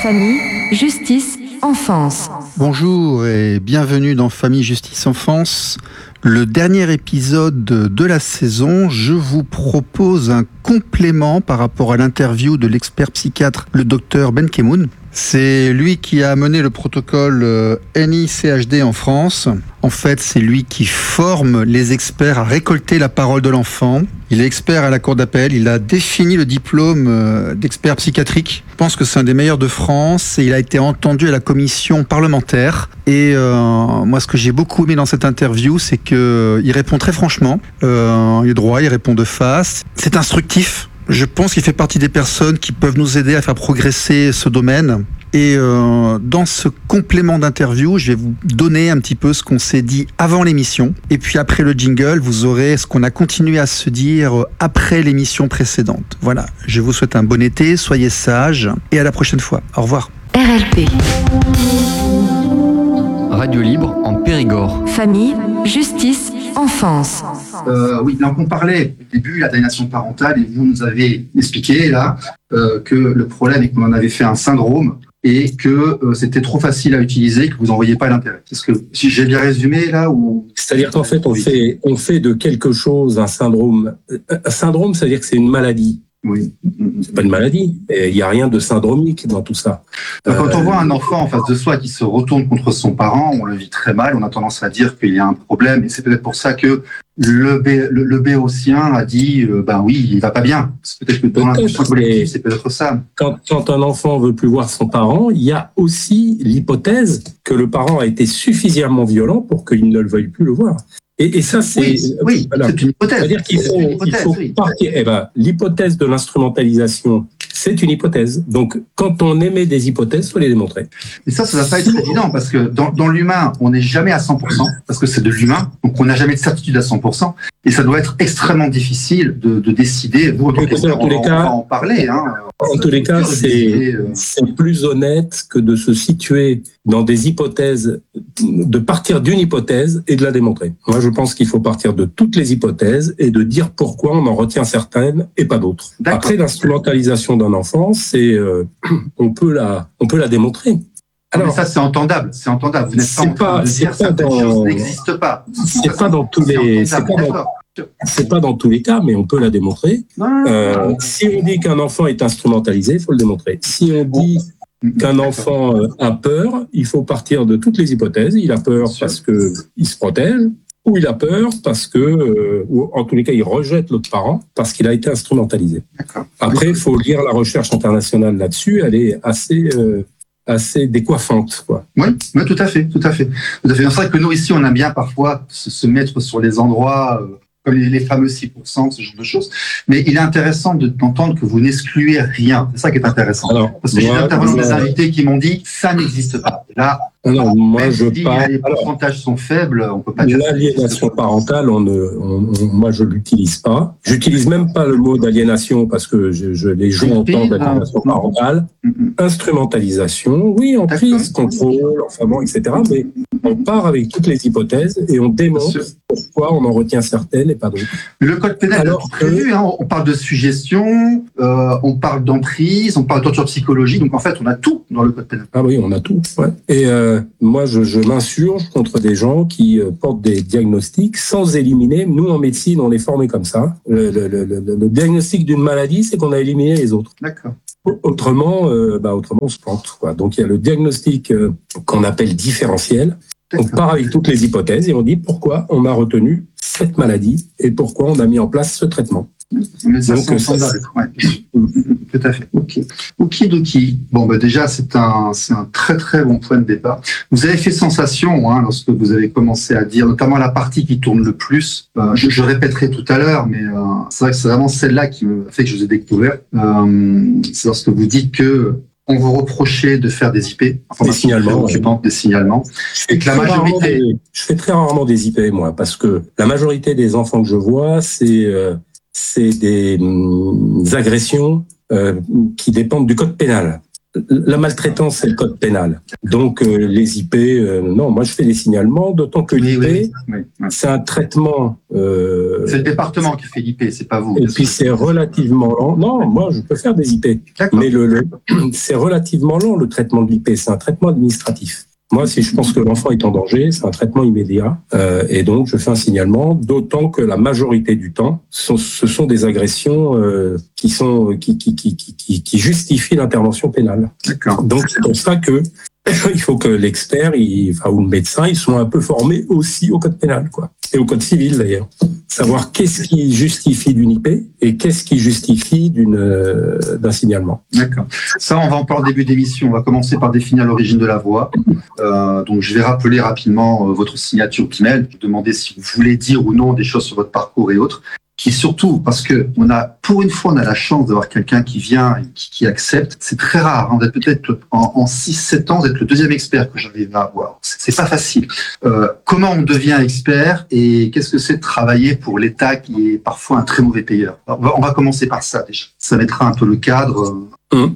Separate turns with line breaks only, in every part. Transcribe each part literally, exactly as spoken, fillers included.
Famille, justice, enfance.
Bonjour et bienvenue dans Famille, justice, enfance. Le dernier épisode de la saison, je vous propose un complément par rapport à l'interview de l'expert psychiatre, le docteur Benkemoun. C'est lui qui a mené le protocole N I C H D en France. En fait, c'est lui qui forme les experts à récolter la parole de l'enfant. Il est expert à la cour d'appel. Il a défini le diplôme d'expert psychiatrique. Je pense que c'est un des meilleurs de France et il a été entendu à la commission parlementaire. Et euh, moi, ce que j'ai beaucoup aimé dans cette interview, c'est qu'il répond très franchement. Euh, il est droit, il répond de face. C'est instructif. Je pense qu'il fait partie des personnes qui peuvent nous aider à faire progresser ce domaine. Et euh, dans ce complément d'interview, je vais vous donner un petit peu ce qu'on s'est dit avant l'émission. Et puis après le jingle, vous aurez ce qu'on a continué à se dire après l'émission précédente. Voilà, je vous souhaite un bon été, soyez sages et à la prochaine fois. Au revoir.
R L P.
Radio Libre en Périgord.
Famille, justice, enfance.
Euh, oui, donc on parlait au début la d'aliénation parentale et vous nous avez expliqué là euh, que le problème est qu'on en avait fait un syndrome et que euh, c'était trop facile à utiliser, que vous n'en voyez pas l'intérêt. Est-ce que si j'ai bien résumé là ou
c'est-à-dire qu'en fait on fait on fait de quelque chose un syndrome. Un syndrome, c'est-à-dire que c'est une maladie.
Oui.
C'est pas une maladie. Il n'y a rien de syndromique dans tout ça.
Donc, quand on voit un enfant en face de soi qui se retourne contre son parent, on le vit très mal. On a tendance à dire qu'il y a un problème. Et c'est peut-être pour ça que le, bé, le, le béotien a dit euh, ben oui, il va pas bien. C'est peut-être que dans l'inconscient collectif, c'est peut-être ça.
Quand, quand un enfant veut plus voir son parent, il y a aussi l'hypothèse que le parent a été suffisamment violent pour qu'il ne le veuille plus le voir. Et, et ça, c'est,
oui, oui,
voilà.
c'est une hypothèse.
C'est-à-dire qu'il faut,
hypothèse,
il faut
oui.
partir. Eh ben, l'hypothèse de l'instrumentalisation, c'est une hypothèse. Donc, quand on émet des hypothèses, il faut les démontrer.
Et ça, ça va pas être évident parce que dans, dans l'humain, on n'est jamais à cent pour cent parce que c'est de l'humain, donc on n'a jamais de certitude à cent pour cent. Et ça doit être extrêmement difficile de, de décider. Vous, en tant qu'expert, on, on va en parler. Hein.
En tous les cas, c'est, c'est plus honnête que de se situer dans des hypothèses, de partir d'une hypothèse et de la démontrer. Moi, je pense qu'il faut partir de toutes les hypothèses et de dire pourquoi on en retient certaines et pas d'autres. D'accord. Après, l'instrumentalisation d'un enfant, c'est, euh, on peut la, on peut la démontrer.
Alors, mais ça, c'est entendable, c'est entendable. Vous n'êtes pas en train de dire que certaines choses n'existent pas.
C'est pas dans tous les, c'est pas dans, c'est pas dans tous les cas, mais on peut la démontrer. Euh, si on dit qu'un enfant est instrumentalisé, il faut le démontrer. Si on dit qu'un enfant a peur, il faut partir de toutes les hypothèses. Il a peur parce que il se protège, ou il a peur parce que, euh, ou en tous les cas, il rejette l'autre parent parce qu'il a été instrumentalisé. D'accord. Après, il faut lire la recherche internationale là-dessus. Elle est assez euh, assez décoiffante, quoi.
Oui, oui, tout à fait, tout à fait. Tout à fait. C'est vrai que nous ici, on aime bien parfois se, se mettre sur les endroits euh, comme les, les fameux six pour cent, ce genre de choses. Mais il est intéressant de, d'entendre que vous n'excluez rien. C'est ça qui est intéressant. Alors, parce que moi, j'ai intervenant des invités qui m'ont dit ça n'existe pas. Là,
alors, moi, je
si
parle.
Les pourcentages sont faibles, on peut pas dire.
L'aliénation parentale, on ne, on, on, moi, je l'utilise pas. J'utilise même pas le mot d'aliénation parce que je, je les gens entendent aliénation parentale. Mm-hmm. Instrumentalisation, oui, emprise, contrôle, enfin bon, et cetera. Mais on part avec toutes les hypothèses et on démontre pourquoi on en retient certaines et pas d'autres.
Le code pénal Alors est prévu. Que... Hein, on parle de suggestion, euh, on parle d'emprise, on parle de torture psychologique. Donc en fait, on a tout dans le code pénal.
Ah oui, on a tout. Ouais. Et euh, moi, je, je m'insurge contre des gens qui euh, portent des diagnostics sans éliminer. Nous, en médecine, on est formés comme ça. Le, le, le, le, le diagnostic d'une maladie, c'est qu'on a éliminé les autres.
D'accord.
Autrement, euh, bah, autrement, on se plante, quoi. Donc, il y a le diagnostic euh, qu'on appelle différentiel. D'accord. On part avec toutes les hypothèses et on dit pourquoi on a retenu cette maladie et pourquoi on a mis en place ce traitement.
Mais ça, donc, ça, ça ouais. Tout à fait. Ok. Okidoki. Bon, bah déjà, c'est un, c'est un très très bon point de départ. Vous avez fait sensation, hein, lorsque vous avez commencé à dire, notamment la partie qui tourne le plus. Euh, je, je répéterai tout à l'heure, mais euh, c'est vrai que c'est vraiment celle-là qui me fait que je vous ai découvert. Euh, c'est lorsque vous dites que on vous reprochait de faire des I P,
des signalements,
occupantes, des signalements, et que la majorité.
Des, je fais très rarement des I P, moi, parce que la majorité des enfants que je vois, c'est euh, c'est des, des agressions euh, qui dépendent du code pénal. la maltraitance, c'est le code pénal. Donc, euh, les I P, euh, non, moi, je fais des signalements, d'autant que l'I P, oui, oui, oui. c'est un traitement... Euh,
c'est le département qui fait l'I P, c'est pas vous.
Et puis, c'est relativement lent. Non, moi, je peux faire des I P. D'accord. Mais le, le, c'est relativement lent, le traitement de l'I P. C'est un traitement administratif. Moi, si je pense que l'enfant est en danger, c'est un traitement immédiat. Euh, et donc, je fais un signalement, d'autant que la majorité du temps, ce sont des agressions euh, qui, sont, qui, qui, qui, qui, qui justifient l'intervention pénale. D'accord. Donc, c'est pour ça que il faut que l'expert il, enfin, ou le médecin, ils soient un peu formés aussi au code pénal, quoi. Et au code civil, d'ailleurs. Savoir qu'est-ce qui justifie d'une I P et qu'est-ce qui justifie d'une, euh, d'un signalement.
D'accord. Ça, on va en parler au début d'émission. On va commencer par définir l'origine de la voix. Euh, donc, je vais rappeler rapidement euh, votre signature email, demander si vous voulez dire ou non des choses sur votre parcours et autres. Qui surtout, parce que on a, pour une fois, on a la chance d'avoir quelqu'un qui vient et qui, qui accepte. C'est très rare. Hein. Vous êtes peut-être en, en six sept ans, vous êtes le deuxième expert que j'arrive à avoir. C'est, c'est pas facile. Euh, comment on devient expert et qu'est-ce que c'est de travailler pour l'État qui est parfois un très mauvais payeur? Alors, on, va, on va commencer par ça déjà. Ça mettra un peu le cadre. Mmh.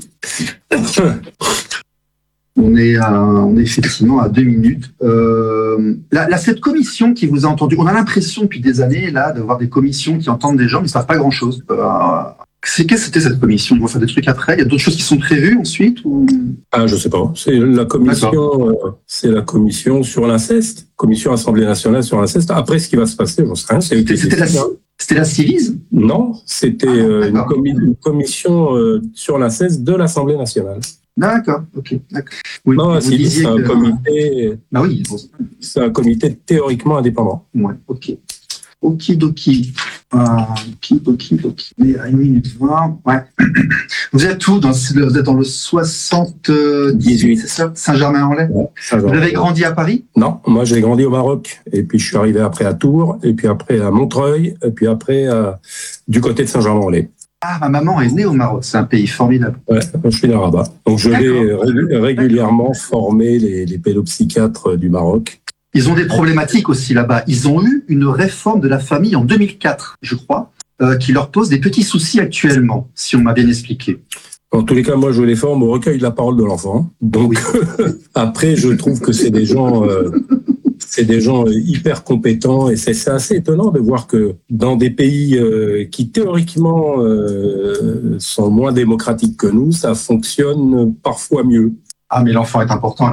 On est, à, on est effectivement à deux minutes. Euh, là, là, cette commission qui vous a entendu, on a l'impression depuis des années là d'avoir des commissions qui entendent des gens mais ne savent pas grand-chose. Euh, c'est, qu'est-ce que c'était cette commission? Ils vont faire des trucs après. Il y a d'autres choses qui sont prévues ensuite ou...
Ah, je sais pas. C'est la commission, euh, c'est la commission sur l'inceste, commission Assemblée nationale sur l'inceste. Après, ce qui va se passer, j'en sais rien. C'est
c'était, c'était, la, c'était la Civise?
Non, c'était ah, euh, une, commi- une commission euh, sur l'inceste de l'Assemblée nationale.
D'accord, ok. D'accord. Oui,
non, c'est, c'est un que... comité.
Ah oui,
c'est un comité théoriquement indépendant.
Ouais, ok. Okidoki. Euh, okidoki, doki. Mais à une minute vingt. Ouais. Vous êtes où dans, vous êtes dans le soixante-dix-huit, c'est ça? Saint-Germain-en-Laye? Ouais, Saint-Germain. Vous avez grandi à Paris?
Non, moi j'ai grandi au Maroc. Et puis je suis arrivé après à Tours, et puis après à Montreuil, et puis après à... du côté de Saint-Germain-en-Laye.
Ah, ma maman est née au Maroc, c'est un pays formidable.
Ouais, je suis de Rabat. Donc je D'accord. vais rég- régulièrement former les, les pédopsychiatres du Maroc.
Ils ont des problématiques aussi là-bas. Ils ont eu une réforme de la famille en deux mille quatre, je crois, euh, qui leur pose des petits soucis actuellement, si on m'a bien expliqué.
En tous les cas, moi je les forme au recueil de la parole de l'enfant. Donc oui. Après, je trouve que c'est des gens... Euh, C'est des gens hyper compétents et c'est, c'est assez étonnant de voir que dans des pays euh, qui théoriquement euh, sont moins démocratiques que nous, ça fonctionne parfois mieux.
Ah, mais l'enfant est important.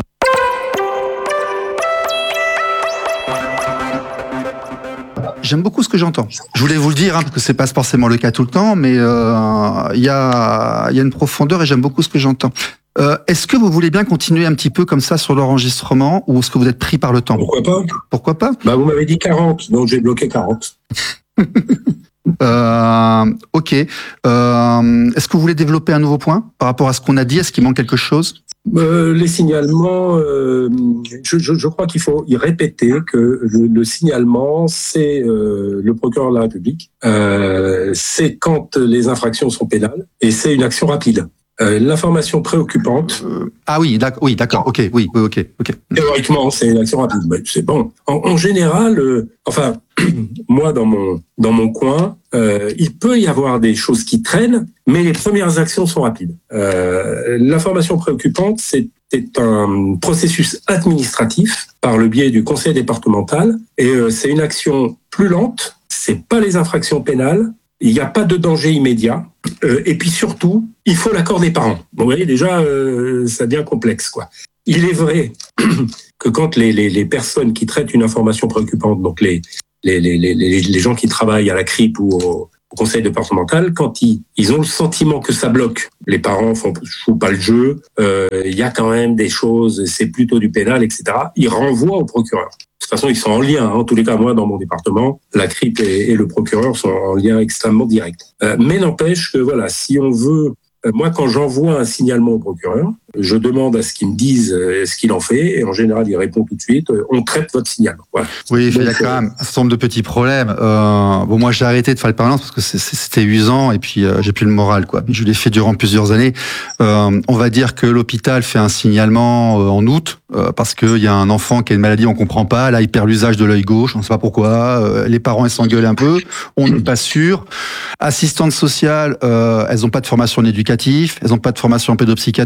J'aime beaucoup ce que j'entends. Je voulais vous le dire, hein, parce que c'est pas forcément le cas tout le temps, mais il euh, y, a, y a une profondeur et j'aime beaucoup ce que j'entends. Euh, est-ce que vous voulez bien continuer un petit peu comme ça sur l'enregistrement ou est-ce que vous êtes pris par le temps?
Pourquoi pas?
Pourquoi pas?
Bah, vous m'avez dit quarante, donc j'ai bloqué quarante.
euh, ok. Euh, est-ce que vous voulez développer un nouveau point par rapport à ce qu'on a dit? Est-ce qu'il manque quelque chose?
Euh, les signalements, euh, je, je, je crois qu'il faut y répéter que le, le signalement, c'est euh, le procureur de la République, euh, c'est quand les infractions sont pénales et c'est une action rapide. Euh, l'information préoccupante.
Euh, ah oui, d'accord, oui, d'accord, ok, oui, oui, ok, ok.
Théoriquement, c'est une action rapide. Ben, c'est bon. En, en général, euh, enfin, moi dans mon dans mon coin, euh, il peut y avoir des choses qui traînent, mais les premières actions sont rapides. Euh, l'information préoccupante, c'est C'est un processus administratif par le biais du conseil départemental et euh, c'est une action plus lente. C'est pas les infractions pénales. Il n'y a pas de danger immédiat. Euh, et puis surtout, il faut l'accord des parents. Bon, vous voyez, déjà, euh, ça devient complexe, quoi. Il est vrai que quand les, les, les personnes qui traitent une information préoccupante, donc les, les, les, les, les gens qui travaillent à la C R I P ou au, au conseil départemental, quand ils, ils ont le sentiment que ça bloque, les parents font jouent pas le jeu, euh, il y a quand même des choses, c'est plutôt du pénal, et cetera. Ils renvoient au procureur. De toute façon, ils sont en lien. Hein. En tous les cas, moi, dans mon département, la C R I P et, et le procureur sont en lien extrêmement direct. Euh, mais n'empêche que, voilà, si on veut... Euh, moi, quand j'envoie un signalement au procureur, je demande à ce qu'il me dise euh, ce qu'il en fait, et en général, il répond tout de suite, euh, on traite votre signalement. Voilà.
Oui, il y a quand même un certain nombre de petits problèmes. Euh, bon, moi, j'ai arrêté de faire les permanences parce que c'est, c'était usant, et puis euh, j'ai plus le moral, quoi. Je l'ai fait durant plusieurs années. Euh, on va dire que l'hôpital fait un signalement euh, en août, euh, parce qu'il y a un enfant qui a une maladie, on comprend pas, là, il perd l'usage de l'œil gauche, on sait pas pourquoi, euh, les parents, ils s'engueulent un peu, on n'est pas sûr. Assistantes sociales, euh, elles ont pas de formation en éducatif, elles ont pas de formation en pédopsychiatrie,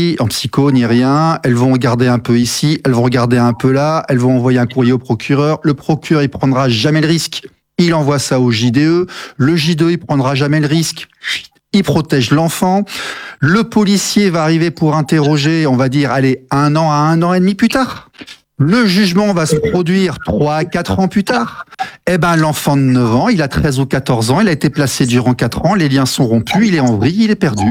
psy, en psycho ni rien. Elles vont regarder un peu ici, elles vont regarder un peu là, elles vont envoyer un courrier au procureur. Le procureur, il prendra jamais le risque. Il envoie ça au J D E. Le J D E, il prendra jamais le risque. Il protège l'enfant. Le policier va arriver pour interroger, on va dire, allez, un an à un an et demi plus tard. Le jugement va se produire trois à quatre ans plus tard. Eh ben, l'enfant de neuf ans, il a treize ou quatorze ans, il a été placé durant quatre ans, les liens sont rompus, il est en vrille, il est perdu.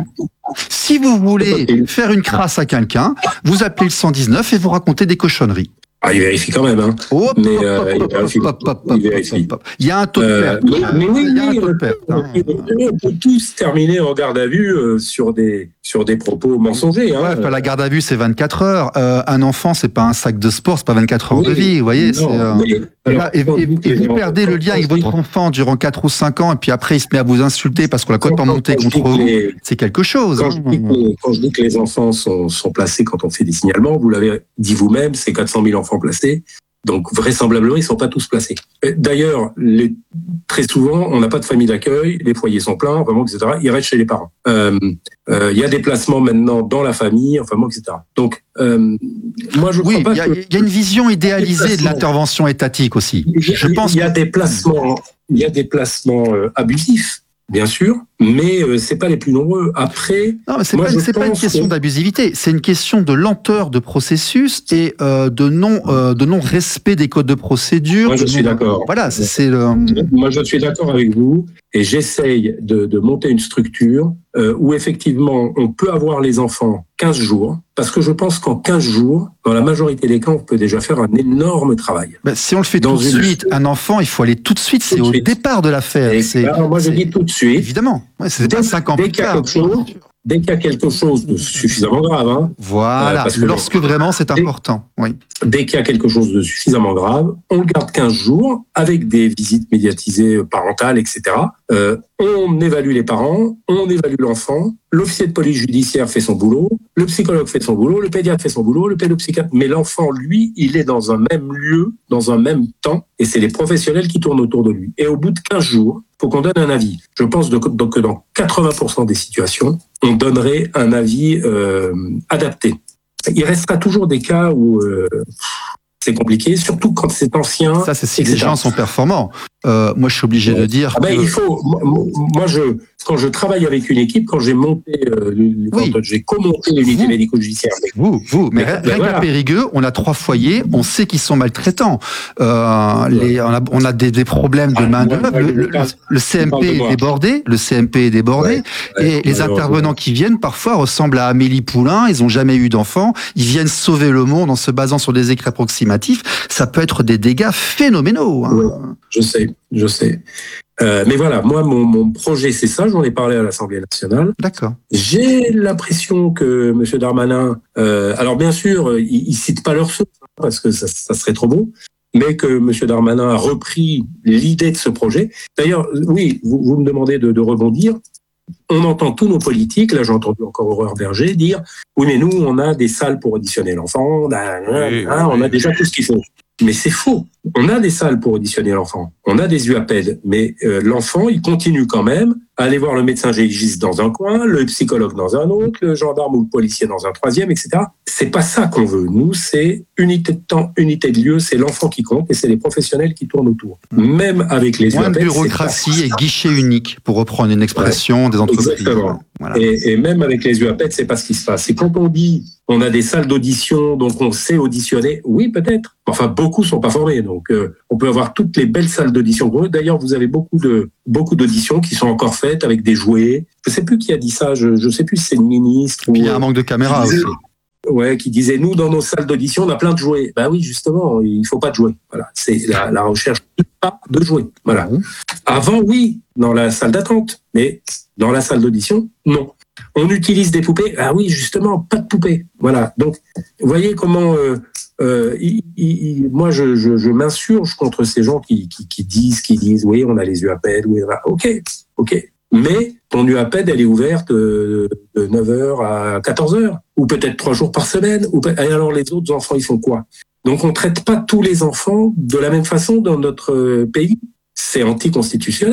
Si vous voulez faire une crasse à quelqu'un, vous appelez le cent dix-neuf et vous racontez des cochonneries.
Ah, il vérifie quand même, hein.
Oh,
mais euh, il vérifie. Il vérifie.
Il y a un taux de perte.
Euh, mais, mais oui,
il y a un
oui,
taux de perte. Hein.
On peut tous terminer en garde à vue euh, sur des sur des propos mensongers. Hein.
Ouais, la garde à vue, c'est vingt-quatre heures. Euh, un enfant, c'est pas un sac de sport, c'est pas vingt-quatre heures
oui,
de vie. Vous voyez.
Non,
c'est, euh,
mais, alors,
et, et, et, et vous perdez le lien avec votre enfant durant quatre ou cinq ans, et puis après, il se met à vous insulter parce qu'on l'a complètement monté contre vous. Les, c'est quelque chose.
Quand,
hein.
je que, quand je dis que les enfants sont, sont placés quand on fait des signalements, vous l'avez dit vous-même, c'est quatre cent mille enfants placés. Donc, vraisemblablement, ils ne sont pas tous placés. D'ailleurs, les, très souvent, on n'a pas de famille d'accueil, les foyers sont pleins, vraiment, et cetera. Ils restent chez les parents. Il euh, euh, y a des placements maintenant dans la famille, enfin, et cetera. Donc, euh, moi, je
oui,
crois pas
y a,
que...
Il y a une vision idéalisée de l'intervention étatique aussi.
Je pense qu'il y a des placements, il y a des placements euh, abusifs. Bien sûr, mais euh, c'est pas les plus nombreux. Après,
non, mais c'est
moi,
pas, c'est pas une question que... d'abusivité, c'est une question de lenteur de processus et euh, de non euh, de non respect des codes de procédure.
Moi, je
non...
suis d'accord.
Voilà, c'est, c'est le.
Moi, je suis d'accord avec vous et j'essaye de, de monter une structure euh, où effectivement on peut avoir les enfants quinze jours, parce que je pense qu'en quinze jours, dans la majorité des cas, on peut déjà faire un énorme travail.
Ben, si on le fait
dans
tout de
une...
suite, un enfant, il faut aller tout de suite, tout c'est de au suite. Départ de l'affaire.
C'est... Alors, moi, je dis tout de suite.
Évidemment, ouais, c'est pas cinq ans plus tard.
Dès qu'il y a quelque chose de suffisamment grave, hein,
voilà, euh, lorsque bon, vraiment c'est dès, important. Oui.
Dès qu'il y a quelque chose de suffisamment grave, on le garde quinze jours avec des visites médiatisées parentales, et cetera. Euh, on évalue les parents, on évalue l'enfant, l'officier de police judiciaire fait son boulot, le psychologue fait son boulot, le pédiatre fait son boulot, le pédopsychiatre. Mais l'enfant, lui, il est dans un même lieu, dans un même temps, et c'est les professionnels qui tournent autour de lui. Et au bout de quinze jours, il faut qu'on donne un avis. Je pense donc que dans quatre-vingts pour cent des situations, on donnerait un avis euh, adapté. Il restera toujours des cas où euh, c'est compliqué, surtout quand c'est ancien.
Ça, c'est si les gens sont performants. Euh, moi, je suis obligé
ouais.
de dire.
Ah ben,
que...
il faut. Moi, je quand je travaille avec une équipe, quand j'ai monté, euh, oui. quand j'ai commenté l'unité médico-judiciaire. Avec...
Vous, vous, mais ben, rien voilà. Périgueux, on a trois foyers, on sait qu'ils sont maltraitants. Euh, les, on a, on a des, des problèmes de main d'œuvre. Le, le, le C M P est débordé, le C M P est débordé, ouais. et ouais. les intervenants qui viennent parfois ressemblent à Amélie Poulain. Ils ont jamais eu d'enfants, ils viennent sauver le monde en se basant sur des écrits approximatifs. Ça peut être des dégâts phénoménaux. Hein.
Ouais, je sais, je sais. Euh, mais voilà, moi, mon, mon projet, c'est ça. J'en ai parlé à l'Assemblée nationale.
D'accord.
J'ai l'impression que M. Darmanin, euh, alors bien sûr, il, il cite pas leur source parce que ça, ça serait trop beau, mais que M. Darmanin a repris l'idée de ce projet. D'ailleurs, oui, vous, vous me demandez de, de rebondir. On entend tous nos politiques, là j'ai entendu encore Aurore Berger dire « Oui, mais nous, on a des salles pour auditionner l'enfant, on a, oui, hein, oui. on a déjà tout ce qu'il faut. » Mais c'est faux. On a des salles pour auditionner l'enfant. On a des U A P E D. Mais euh, l'enfant, il continue quand même à aller voir le médecin légiste dans un coin, le psychologue dans un autre, le gendarme ou le policier dans un troisième, et cetera. C'est pas ça qu'on veut. Nous, c'est unité de temps, unité de lieu. C'est l'enfant qui compte et c'est les professionnels qui tournent autour. Même avec les U A P E D.
Moins de bureaucratie et guichet unique, pour reprendre une expression ouais, des entreprises.
Exactement. Voilà. Et, et même avec les U A P E D, c'est pas ce qui se passe. Et quand on dit on a des salles d'audition, donc on sait auditionner, oui, peut-être. Enfin, beaucoup sont pas formés, donc euh, on peut avoir toutes les belles salles d'audition. D'ailleurs, vous avez beaucoup de beaucoup d'auditions qui sont encore faites avec des jouets. Je sais plus qui a dit ça. Je je sais plus si c'est le ministre.
Puis il y a un manque de caméras aussi.
Ouais, qui disait nous dans nos salles d'audition on a plein de jouets. Ben oui, justement, il faut pas de jouets. Voilà, c'est la, la recherche pas de jouets. Voilà. Avant, oui, dans la salle d'attente, mais dans la salle d'audition, non. On utilise des poupées. Ah oui, justement, pas de poupées. Voilà. Donc, vous voyez comment euh, euh, il, il, moi je, je, je m'insurge contre ces gens qui, qui, qui disent, qui disent, oui, on a les U A P E D, oui, ok, ok. Mais ton U A P E D, elle est ouverte de neuf heures à quatorze heures, ou peut-être trois jours par semaine. Ou et alors les autres enfants, ils font quoi? Donc on traite pas tous les enfants de la même façon dans notre pays. C'est anticonstitutionnel.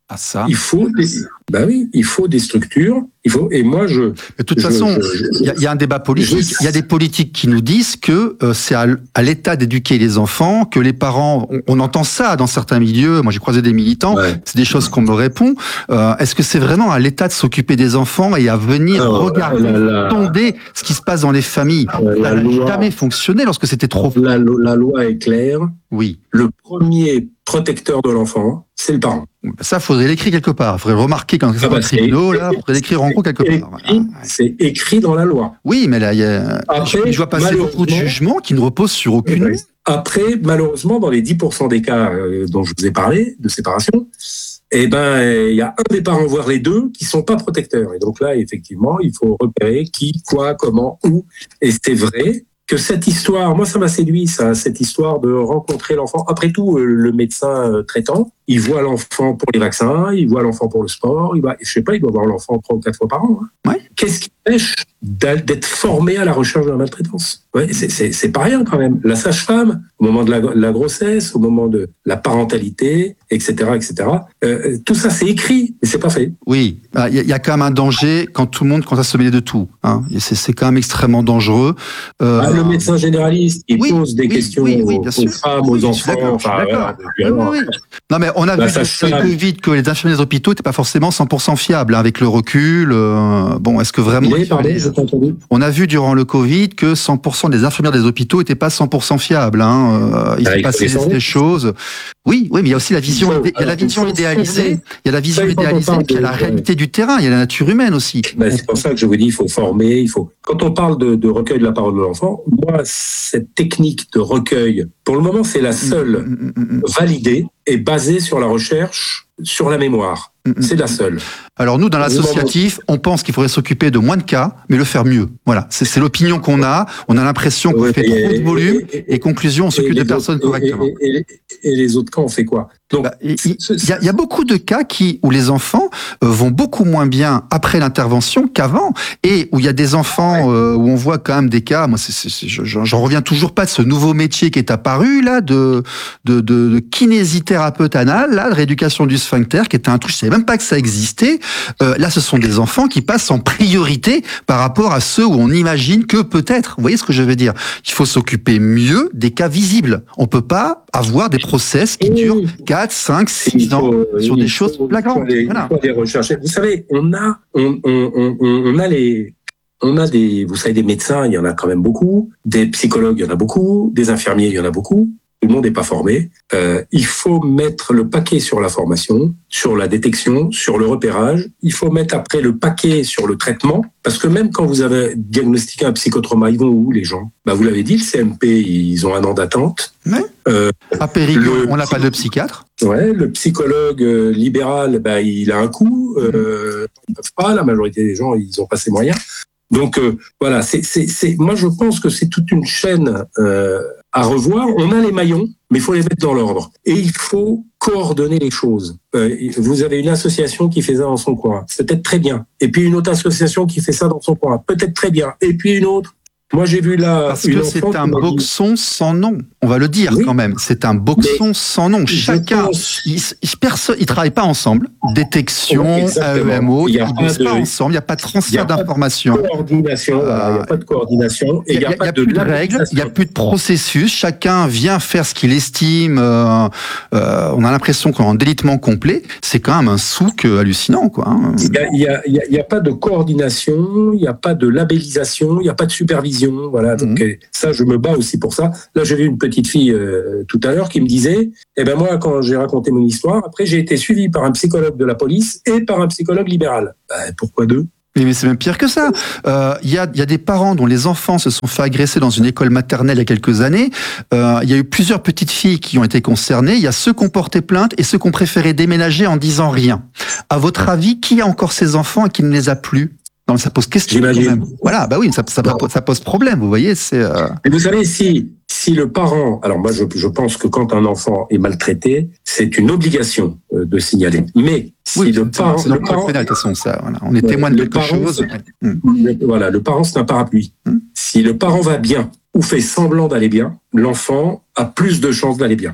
Ah ça.
Il faut des, bah oui, il faut des structures. Il faut, et moi, je.
De toute
je,
façon, il y, y a un débat politique. Il y a des politiques qui nous disent que euh, c'est à, à l'État d'éduquer les enfants, que les parents. On, on entend ça dans certains milieux. Moi, j'ai croisé des militants. Ouais. C'est des choses qu'on me répond. Euh, est-ce que c'est vraiment à l'État de s'occuper des enfants et à venir Alors, regarder, la, la, sonder ce qui se passe dans les familles? Ça n'a jamais fonctionné lorsque c'était trop.
La, la loi est claire.
Oui.
Le premier protecteur de l'enfant, c'est le parent.
Ça, faudrait l'écrire quelque part. Il faudrait remarquer quand c'est ah bah, un tribunal, là, il faudrait l'écrire en gros quelque
écrit,
part. Voilà.
C'est écrit dans la loi.
Oui, mais là, il y a, Après, je vois passer beaucoup de jugements qui ne reposent sur aucune loi.
Après, malheureusement, dans les dix pour cent des cas euh, dont je vous ai parlé, de séparation, eh ben, il y a un des parents, voire les deux, qui sont pas protecteurs. Et donc là, effectivement, il faut repérer qui, quoi, comment, où. Et c'est vrai que cette histoire, moi ça m'a séduit, ça, cette histoire de rencontrer l'enfant. Après tout, le médecin traitant, il voit l'enfant pour les vaccins, il voit l'enfant pour le sport, il va, je sais pas, il doit voir l'enfant trois ou quatre fois par an. Hein.
Ouais.
Qu'est-ce qui empêche d'être formé à la recherche de la maltraitance? Ouais, c'est, c'est, c'est pas rien quand même. La sage-femme, au moment de la, la grossesse, au moment de la parentalité, et cetera, et cetera. Euh, tout ça c'est écrit, mais c'est pas fait.
Oui, il y, y a quand même un danger quand tout le monde commence à se mêler de tout. Hein. C'est, c'est quand même extrêmement dangereux.
Euh, ah, le médecin généraliste, il oui, pose des
oui,
questions
oui, oui,
aux, aux femmes, aux enfants. Enfin, voilà,
oui, oui. Non, mais on a vu très vite que les infirmiers des hôpitaux n'étaient pas forcément cent pour cent fiables. Hein, avec le recul, euh, bon, est-ce que vraiment...
Oui, pardon, je t'ai entendu.
On a vu durant le Covid que cent pour cent des infirmières des hôpitaux n'étaient pas cent pour cent fiables. Hein. Euh, il s'est passé des choses... Oui, oui, mais il y a aussi la vision, il y a la vision idéalisée, il y a la vision idéalisée, puis il y a la réalité du terrain, il y a la nature humaine aussi.
Ben, c'est pour ça que je vous dis, il faut former, il faut. Quand on parle de, de recueil de la parole de l'enfant, moi, cette technique de recueil, pour le moment, c'est la seule mmh, mmh, mmh. validée et basée sur la recherche, sur la mémoire. C'est la seule.
Alors nous, dans l'associatif, on pense qu'il faudrait s'occuper de moins de cas, mais le faire mieux. Voilà, c'est, c'est l'opinion qu'on a. On a l'impression qu'on ouais, fait et, trop de volume et, et, et conclusion, on s'occupe de personnes
autres,
correctement.
Et, et, et, et les autres cas, on fait quoi?
Donc, bah, il y, y, y a beaucoup de cas qui où les enfants euh, vont beaucoup moins bien après l'intervention qu'avant, et où il y a des enfants euh, où on voit quand même des cas. Moi, c'est, c'est, c'est, je, j'en reviens toujours pas de ce nouveau métier qui est apparu là de de, de, de kinésithérapeute anal, là, de rééducation du sphincter, qui était un truc, je savais même pas que ça existait. Euh, là, ce sont des enfants qui passent en priorité par rapport à ceux où on imagine que peut-être. Vous voyez ce que je veux dire? Il faut s'occuper mieux des cas visibles. On peut pas avoir des process qui durent quatre, cinq, six ans sur des choses flagrantes.
Il faut les, voilà. il faut les rechercher. Vous savez, on a, on, on, on, on a les, on a des, vous savez, des médecins, il y en a quand même beaucoup, des psychologues, il y en a beaucoup, des infirmiers, il y en a beaucoup. Tout le monde n'est pas formé. Euh, il faut mettre le paquet sur la formation, sur la détection, sur le repérage. Il faut mettre après le paquet sur le traitement, parce que même quand vous avez diagnostiqué un psychotrauma, ils vont où les gens? Bah vous l'avez dit, le C M P, ils ont un an d'attente.
Ouais. Euh, à Périgueux, on n'a pas de psychiatre.
Ouais, le psychologue euh, libéral, bah il a un coût. Euh, ils peuvent pas. La majorité des gens, ils ont pas ces moyens. Donc euh, voilà, c'est, c'est, c'est. Moi, je pense que c'est toute une chaîne euh, à revoir. On a les maillons, mais il faut les mettre dans l'ordre. Et il faut coordonner les choses. Euh, vous avez une association qui fait ça dans son coin, peut-être très bien. Et puis une autre association qui fait ça dans son coin, peut-être très bien. Et puis une autre. Moi, j'ai vu là.
Parce que c'est un boxon dit... sans nom. On va le dire oui. quand même. C'est un boxon mais sans nom. Chacun, pense... ils, ils, personne, ils travaillent pas ensemble. Détection, oui, A E M O, ils ne bossent pas ensemble. Il n'y a pas de transfert d'informations.
Il n'y a pas de coordination. Il n'y a pas de coordination.
Il n'y a, a, a, a plus de règles. Il n'y a plus de processus. Chacun vient faire ce qu'il estime. Euh, euh, on a l'impression qu'on est en délitement complet. C'est quand même un souk hallucinant, quoi.
Il n'y a, a, a, a pas de coordination. Il n'y a pas de labellisation. Il n'y a pas de supervision. Voilà, donc mmh. ça, je me bats aussi pour ça. Là, j'ai vu une petite fille euh, tout à l'heure qui me disait, eh ben moi, quand j'ai raconté mon histoire, après, j'ai été suivi par un psychologue de la police et par un psychologue libéral. Ben, pourquoi deux?
Mais c'est même pire que ça. Il euh, y, a, y a des parents dont les enfants se sont fait agresser dans une école maternelle il y a quelques années. Il euh, y a eu plusieurs petites filles qui ont été concernées. Il y a ceux qui ont porté plainte et ceux qui ont préféré déménager en disant rien. À votre avis, qui a encore ces enfants et qui ne les a plus? Non, ça pose question.
J'imagine.
Voilà, bah oui, ça, ça, ça pose problème, vous voyez. C'est. Euh...
Et vous savez, si si le parent, alors moi je, je pense que quand un enfant est maltraité, c'est une obligation euh, de signaler. Mais si
oui,
le
c'est,
parent,
c'est
le parent,
pénal, de toute façon, ça, voilà, on est ouais, témoin de quelque
parent,
chose.
Hum. Voilà, le parent c'est un parapluie. Hum. Si le parent va bien ou fait semblant d'aller bien, l'enfant a plus de chances d'aller bien.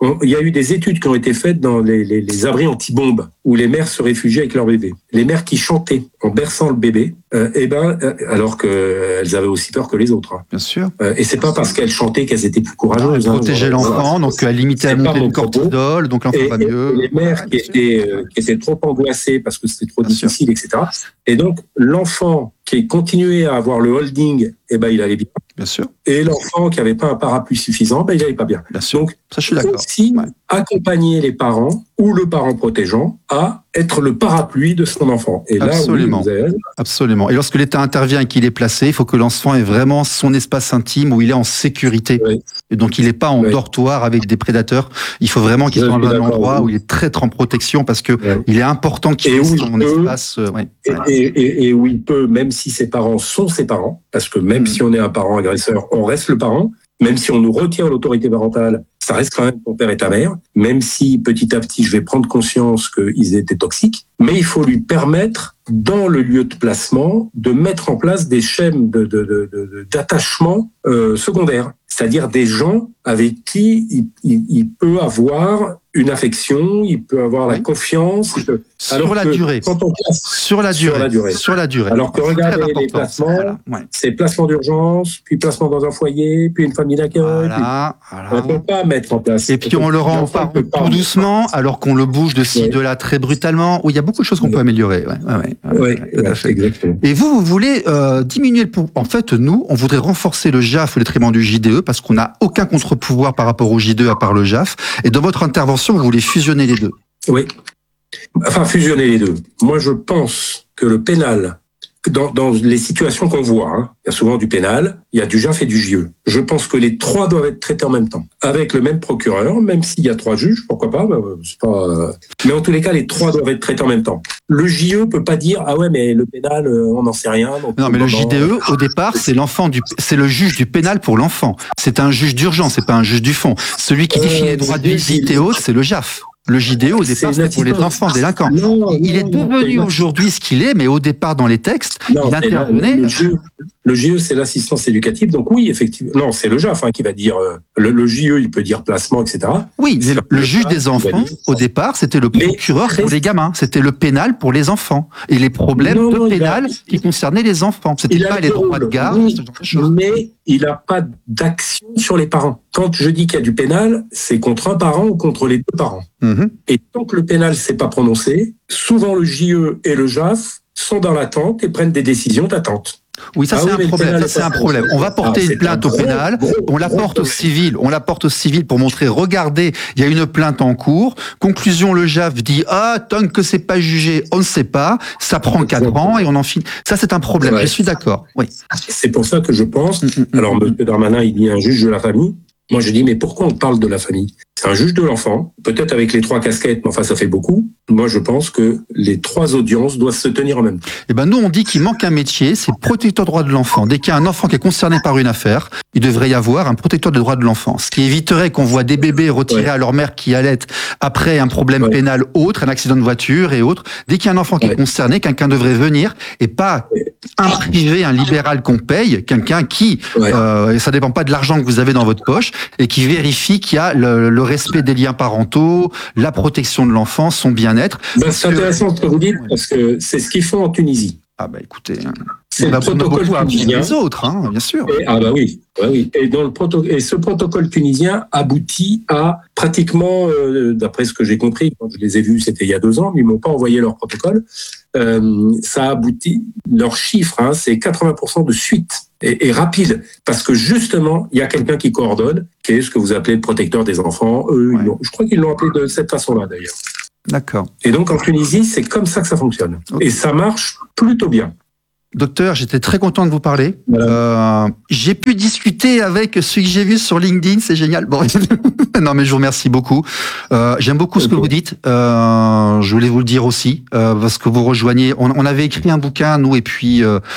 on, il y a eu des études qui ont été faites dans les, les, les abris anti-bombes où les mères se réfugiaient avec leur bébé. Les mères qui chantaient en berçant le bébé, euh, eh ben, euh, alors qu'elles avaient aussi peur que les autres. Hein.
Bien sûr.
Euh, et c'est pas parce qu'elles chantaient qu'elles étaient plus courageuses.
Elles protégeaient
hein,
l'enfant,
voilà.
donc elles limitaient la montée du cortisol, donc l'enfant
et,
va mieux.
Et les mères qui étaient, euh, qui étaient trop angoissées parce que c'était trop Bien difficile, sûr. et cetera. Et donc, l'enfant qui continuait à avoir le holding, eh ben, il allait bien.
Bien sûr.
Et l'enfant qui n'avait pas un parapluie suffisant, ben, il n'allait pas bien.
Bien sûr.
Donc,
ça, je suis d'accord.
aussi ouais. accompagner les parents ou le parent protégeant à être le parapluie de son enfant. Et
Absolument.
Là, oui, vous avez...
Absolument. Et lorsque l'État intervient et qu'il est placé, il faut que l'enfant ait vraiment son espace intime où il est en sécurité. Oui. Et donc, il n'est pas en oui. dortoir avec des prédateurs. Il faut vraiment qu'il soit dans un endroit oui. où il est très, très en protection parce que oui. il est important qu'il ait son peut, espace. Euh, ouais.
et, et, et, et où il peut, même si ses parents sont ses parents, parce que même mmh. si on est un parent agresseur, on reste le parent. Même si on nous retire l'autorité parentale, ça reste quand même ton père et ta mère, même si petit à petit je vais prendre conscience qu'ils étaient toxiques, mais il faut lui permettre, dans le lieu de placement, de mettre en place des schèmes de, de, de, de, d'attachement euh, secondaires, c'est-à-dire des gens avec qui il, il, il peut avoir une affection, il peut avoir oui. la confiance. Peut...
Sur, la durée. Quand on place... sur la durée. Sur la durée. Sur la durée.
Alors que regardez les placements, voilà. ouais. c'est placement d'urgence, puis placement dans un foyer, puis une famille d'accueil.
Voilà.
Puis... Voilà. On ne peut pas mettre en place.
Et puis on le rend tout doucement, alors qu'on le bouge de ci, ouais. de là très brutalement. Oui, il y a beaucoup de choses qu'on ouais. peut améliorer. Ouais, ouais, ouais,
ouais, ouais, ouais exactement.
Et vous, vous voulez euh, diminuer le pouvoir. En fait, nous, on voudrait renforcer le J A F au détriment du J D E parce qu'on n'a aucun contre-pouvoir par rapport au J D E à part le J A F. Et dans votre intervention, vous voulez fusionner les deux.
Oui. Enfin, fusionner les deux. Moi, je pense que le pénal, dans, dans les situations qu'on voit, hein, il y a souvent du pénal, il y a du J A F et du J E. Je pense que les trois doivent être traités en même temps, avec le même procureur, même s'il y a trois juges, pourquoi pas, bah, c'est pas... Mais en tous les cas, les trois doivent être traités en même temps. Le J E peut pas dire ah ouais mais le pénal on n'en sait rien. Donc
non mais le J D E au départ c'est l'enfant du c'est le juge du pénal pour l'enfant. C'est un juge d'urgence, c'est pas un juge du fond. Celui qui définit euh, les droits de visite et autres, c'est le J A F. Le J D E, au départ, c'est pour les enfants délinquants. Non, il est devenu aujourd'hui ce qu'il est, mais au départ, dans les textes, non, il intervenait.
Le, le, le J E, c'est l'assistance éducative. Donc oui, effectivement. Non, c'est le J A F hein, qui va dire... Euh, le, le J E, il peut dire placement, et cetera.
Oui, mais le, le juge des enfants, au départ, c'était le procureur pour les gamins. C'était le pénal pour les enfants. Et les problèmes non, non, de pénal a... qui concernaient les enfants. C'était il pas les droits de garde.
Oui, mais il n'a pas d'action sur les parents. Quand je dis qu'il y a du pénal, c'est contre un parent ou contre les deux parents. Mmh. Et tant que le pénal s'est pas prononcé, souvent le J E et le J A F sont dans l'attente et prennent des décisions d'attente.
Oui, ça ah c'est oui, un problème. Ça, c'est un problème. On va porter ah, une plainte au pénal, gros, on la porte au civil, on la porte au civil pour montrer, regardez, il y a une plainte en cours. Conclusion, le J A F dit ah tant que c'est pas jugé, on ne sait pas. Ça prend quatre ans et on en finit. Ça c'est un problème. Ouais. Je suis d'accord. Oui.
C'est pour ça que je pense. Alors M. Darmanin, il dit un juge de la famille. Moi, je dis, mais pourquoi on parle de la famille? C'est un juge de l'enfant, peut-être avec les trois casquettes, mais enfin, ça fait beaucoup. Moi, je pense que les trois audiences doivent se tenir en même temps.
Eh ben, nous, on dit qu'il manque un métier, c'est protecteur de droits de l'enfant. Dès qu'il y a un enfant qui est concerné par une affaire, il devrait y avoir un protecteur des droits de l'enfant. Ce qui éviterait qu'on voit des bébés retirés ouais. à leur mère qui allaitent après un problème ouais. pénal autre, un accident de voiture et autres. Dès qu'il y a un enfant qui ouais. est concerné, quelqu'un devrait venir et pas ouais. un privé, un libéral qu'on paye, quelqu'un qui, ouais. euh, ça dépend pas de l'argent que vous avez dans votre poche, et qui vérifie qu'il y a le, le respect des liens parentaux, la protection de l'enfant, son bien-être.
Ben, c'est intéressant ce que vous dites, parce que c'est ce qu'ils font en Tunisie.
Ah bah écoutez,
c'est le protocole tunisien.
Les autres, hein, bien sûr.
Et, ah bah oui, bah oui. Et, dans le proto- et ce protocole tunisien aboutit à pratiquement, euh, d'après ce que j'ai compris, quand je les ai vus, c'était il y a deux ans, mais ils m'ont pas envoyé leur protocole. Euh, ça aboutit, leur chiffre, hein, c'est quatre-vingts pour cent de suite. Et, et rapide, parce que justement, il y a quelqu'un qui coordonne, qui est ce que vous appelez le protecteur des enfants. Eux, ouais. ils je crois qu'ils l'ont appelé de cette façon-là, d'ailleurs.
D'accord.
Et donc, en Tunisie, c'est comme ça que ça fonctionne. Okay. Et ça marche plutôt bien.
Docteur, j'étais très content de vous parler. Voilà. Euh, j'ai pu discuter avec ceux que j'ai vus sur LinkedIn, c'est génial. Bon, non, mais je vous remercie beaucoup. Euh, j'aime beaucoup okay. ce que vous dites. Euh, je voulais vous le dire aussi, euh, parce que vous rejoignez. On, on avait écrit un bouquin, nous, et puis... Euh,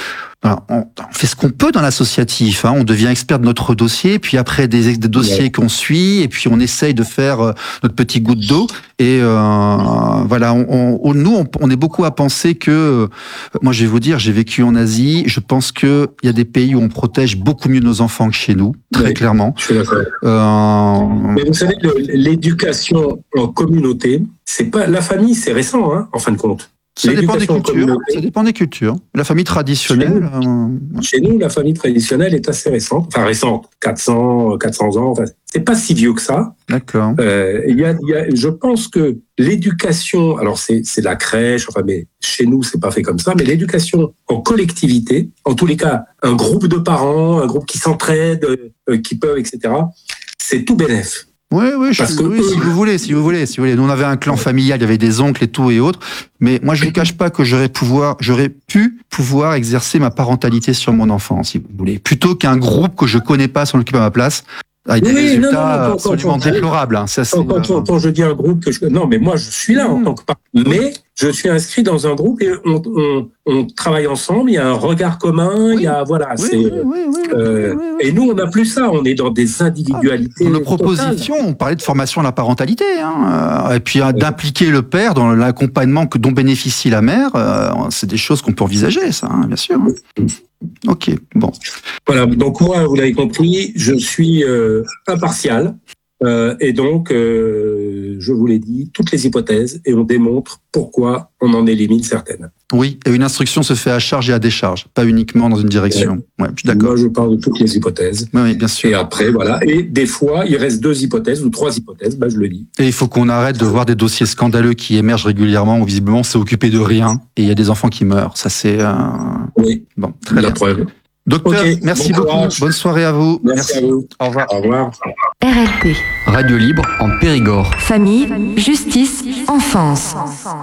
Alors, on, on fait ce qu'on peut dans l'associatif. Hein. On devient expert de notre dossier, puis après des, des dossiers ouais. qu'on suit, et puis on essaye de faire euh, notre petit goutte d'eau. Et euh, voilà, on, on, nous, on, on est beaucoup à penser que, euh, moi je vais vous dire, j'ai vécu en Asie, je pense qu'il y a des pays où on protège beaucoup mieux nos enfants que chez nous, très oui, clairement.
Je suis d'accord.
Euh...
Mais vous savez, le, l'éducation en communauté, c'est pas la famille, c'est récent, hein, en fin de compte.
Ça dépend des cultures. Ça dépend des cultures. La famille traditionnelle.
Chez nous, euh... chez nous, la famille traditionnelle est assez récente. Enfin, récente. quatre cents, quatre cents ans. Enfin, c'est pas si vieux que ça.
D'accord.
Euh, il y a, il y a, je pense que l'éducation, alors c'est, c'est la crèche, enfin, mais chez nous, c'est pas fait comme ça, mais l'éducation en collectivité, en tous les cas, un groupe de parents, un groupe qui s'entraide, euh, qui peuvent, et cetera, c'est tout bénef.
Oui, oui, je, Parce que oui, eux, si vous voulez, si vous voulez, si vous voulez. Nous, on avait un clan familial, il y avait des oncles et tout et autres. Mais moi, je ne vous cache pas que j'aurais pouvoir, j'aurais pu pouvoir exercer ma parentalité sur mon enfant, si vous voulez, plutôt qu'un groupe que je connais pas s'en occupe à ma place. Avec des oui, résultats non, non, non, absolument quand, quand, déplorables. Hein. Ça, c'est,
quand, quand, quand je dis un groupe que je... Non, mais moi, je suis là mmh. en tant que parent. Mais je suis inscrit dans un groupe et on, on, on travaille ensemble, il y a un regard commun, oui. il y a... Voilà, oui, c'est... Oui, oui, oui, euh, oui, oui, oui. Et nous, on n'a plus ça, on est dans des individualités.
Dans nos propositions, on parlait de formation à la parentalité, hein, et puis euh, d'impliquer le père dans l'accompagnement que, dont bénéficie la mère, euh, c'est des choses qu'on peut envisager, ça, hein, bien sûr. Ok, bon.
Voilà, donc moi, vous l'avez compris, je suis euh, impartial euh, et donc, euh, je vous l'ai dit, toutes les hypothèses et on démontre pourquoi on en élimine certaines.
Oui, et une instruction se fait à charge et à décharge, pas uniquement dans une direction. Ouais, je suis d'accord.
Moi, je parle de toutes les hypothèses.
Oui, oui, bien sûr.
Et après, voilà. Et des fois, il reste deux hypothèses ou trois hypothèses, bah, je le dis.
Et il faut qu'on arrête de voir des dossiers scandaleux qui émergent régulièrement où visiblement c'est occupé de rien et il y a des enfants qui meurent. Ça, c'est... Euh...
Oui,
bon,
très la bien. Preuve.
Docteur, okay, merci bon beaucoup. Courage. Bonne soirée à vous.
Merci, merci à vous.
Au revoir.
Au revoir.
R L P.
Radio libre en Périgord.
Famille, justice, enfance.